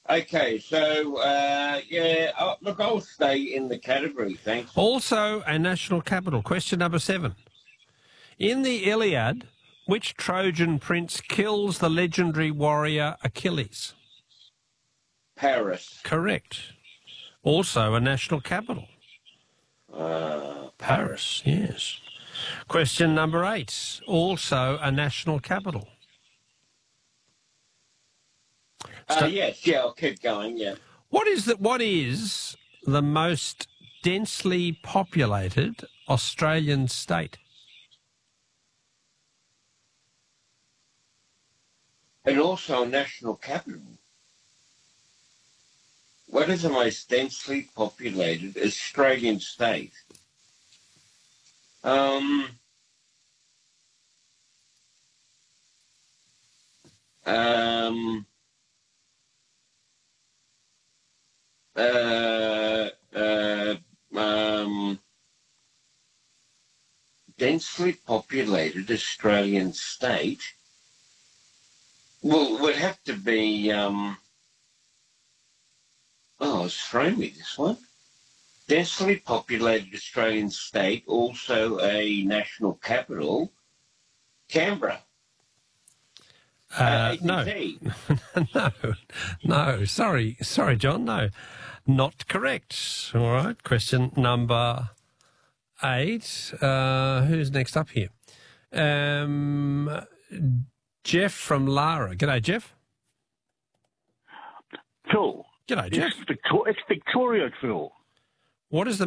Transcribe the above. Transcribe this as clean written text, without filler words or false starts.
Okay, so, look, I'll stay in the category, thanks. Also a national capital. Question number 7. In the Iliad, which Trojan prince kills the legendary warrior Achilles? Paris. Correct. Also a national capital. Paris, yes. Question number 8. Also a national capital. Yes, I'll keep going, yeah. What is the most densely populated Australian state? And also a national capital. What is the most densely populated Australian state? Um, um, densely populated Australian state. Well, it would have to be, it's thrown me, this one. Densely populated Australian state, also a national capital, Canberra. No. No. Sorry, John. No, not correct. All right. Question number 8. Who's next up here? Jeff from Lara. G'day, Jeff. Phil. G'day, Jeff. It's Victoria, Phil. What is the